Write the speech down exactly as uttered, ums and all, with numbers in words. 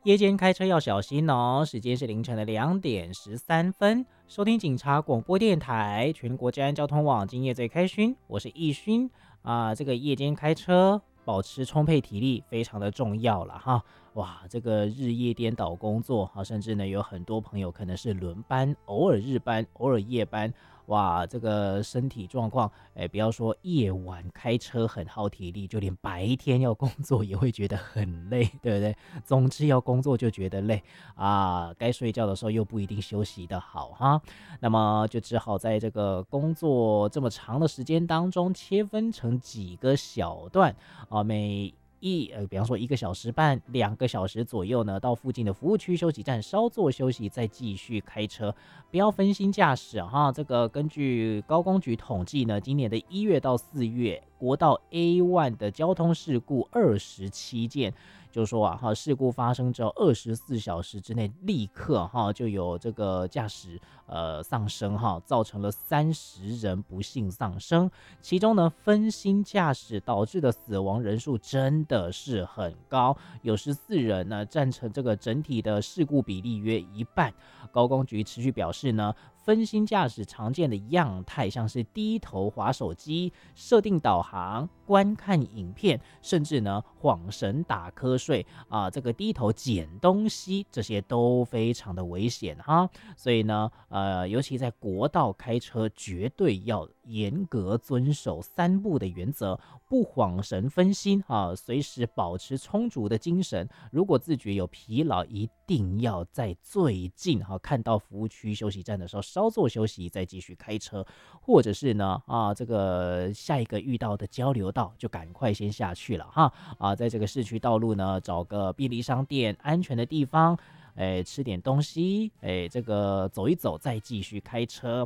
夜间开车要小心哦，时间是凌晨的两点十三分。收听警察广播电台，全国治安交通网，今夜最开勋，我是易勋啊。这个夜间开车，保持充沛体力非常的重要了哈。哇，这个日夜颠倒工作啊，甚至呢有很多朋友可能是轮班，偶尔日班，偶尔夜班。哇，这个身体状况，哎，不要说夜晚开车很耗体力，就连白天要工作也会觉得很累，对不对？总之要工作就觉得累啊，该睡觉的时候又不一定休息得好哈，那么就只好在这个工作这么长的时间当中，切分成几个小段啊，每一呃，比方说一个小时半、两个小时左右呢，到附近的服务区休息站稍作休息，再继续开车，不要分心驾驶哈。这个根据高工局统计呢，今年的一月到四月，国道 A 一 的交通事故二十七件。就是说啊，哈，事故发生之后二十四小时之内，立刻哈就有这个驾驶呃丧生哈，造成了三十人不幸丧生。其中呢，分心驾驶导致的死亡人数真的是很高，有十四人呢，占成这个整体的事故比例约一半。高工局持续表示呢，分心驾驶常见的样态，像是低头滑手机、设定导航、观看影片，甚至呢晃神打瞌睡啊，这个低头捡东西，这些都非常的危险哈。所以呢，呃，尤其在国道开车，绝对要严格遵守三不的原则，不晃神分心啊，随时保持充足的精神。如果自觉有疲劳，一定要在最近哈看到服务区休息站的时候稍作休息，再继续开车，或者是呢啊这个下一个遇到的交流道就赶快先下去了哈啊，在这个市区道路呢找个便利商店安全的地方，哎吃点东西，哎这个走一走再继续开车。